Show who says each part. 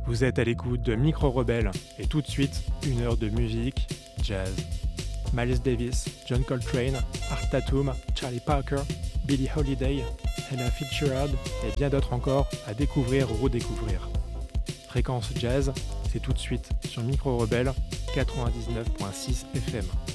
Speaker 1: Vous êtes à l'écoute de Micro Rebelle et tout de suite, une heure de musique jazz. Miles Davis, John Coltrane, Art Tatum, Charlie Parker, Billie Holiday, Ella Fitzgerald et bien d'autres encore à découvrir ou redécouvrir. Fréquence jazz, c'est tout de suite sur Micro Rebelle 99.6 FM.